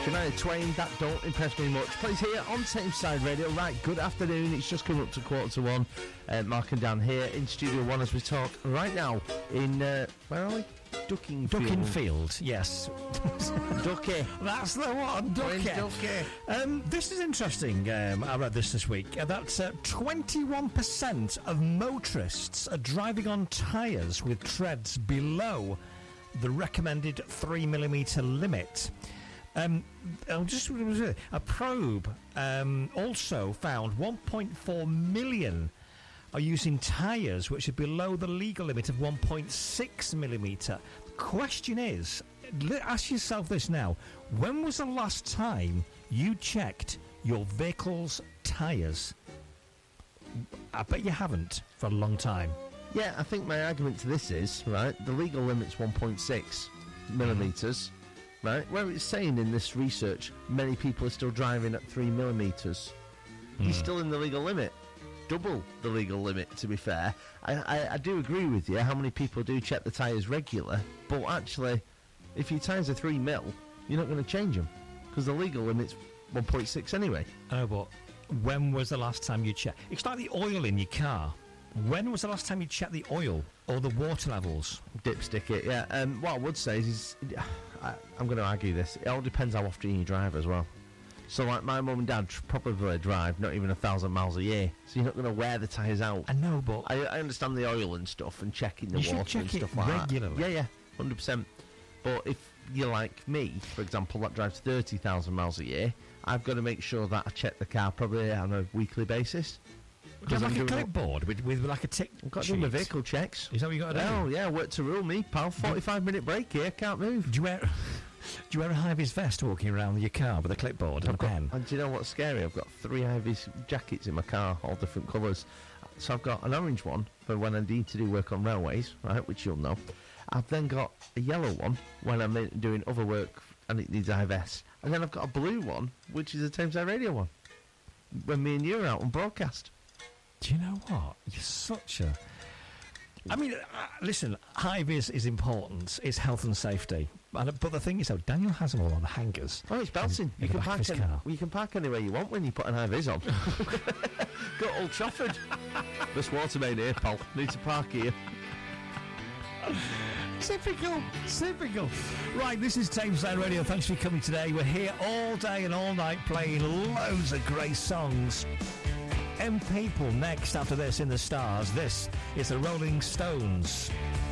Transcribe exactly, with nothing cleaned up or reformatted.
Shania Twain, that don't impress me much. Plays here on Tameside Radio. Right, good afternoon. It's just come up to quarter to one. Uh, Mark and Dan here in Studio One as we talk right now in, uh, where are we? Duckingfield. Duckingfield, yes. Ducky. That's the one, Ducky. Ducky. Um, this is interesting. Um, I read this this week. Uh, that uh, twenty-one percent of motorists are driving on tyres with treads below the recommended three millimetre limit. Um, I'll just a probe um, also found one point four million are using tyres which are below the legal limit of one point six millimetre. The question is, ask yourself this now: when was the last time you checked your vehicle's tyres? I bet you haven't for a long time. Yeah, I think my argument to this is, right, the legal limit's one point six millimetres. Mm. Right, where it's saying in this research, many people are still driving at three millimetres. Mm. He's still in the legal limit, double the legal limit. To be fair, I, I, I do agree with you. How many people do check the tyres regular? But actually, if your tyres are three mil, you're not going to change them because the legal limit's one point six anyway. I know, but when was the last time you checked? It's like the oil in your car. When was the last time you checked the oil or the water levels? Dipstick it, yeah. Um, what I would say is, is I, I'm going to argue this. It all depends how often you drive as well. So, like, my mum and dad probably drive not even a thousand miles a year. So you're not going to wear the tyres out. I know, but I, I understand the oil and stuff and checking the you water should and check stuff it like regularly. that. Yeah, yeah, one hundred percent. But if you're like me, for example, that drives thirty thousand miles a year, I've got to make sure that I check the car probably on a weekly basis. Do you have like a clipboard with, with like a tick I've got to sheet? do my vehicle checks. Is that what you got to do? Oh, yeah, work to rule me, pal. forty-five minute break here, can't move. Do you wear, do you wear a high-vis vest walking around your car with a clipboard and I've a got, pen? And do you know what's scary? I've got three high-vis jackets in my car, all different colours. So I've got an orange one for when I need to do work on railways, right, which you'll know. I've then got a yellow one when I'm doing other work and it needs a high vest. And then I've got a blue one, which is a Tameside Radio one, when me and you are out on broadcast. Do you know what? You're such a... I mean, uh, listen, high-vis is important. It's health and safety. But, but the thing is, though, Daniel has them all on hangers. Oh, it's belting. You can, park any, well, you can park anywhere you want when you put an high-vis on. Got Old Trafford. This Watermain here, pal. Need to park here. Typical, typical. Right, this is Tameside Radio. Thanks for coming today. We're here all day and all night playing loads of great songs. M People next after this in the Stars. This is the Rolling Stones.